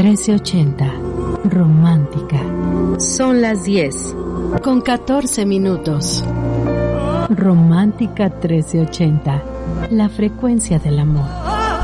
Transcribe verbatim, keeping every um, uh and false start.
trece ochenta. Romántica. Son las diez con catorce minutos. Romántica trece ochenta. La frecuencia del amor.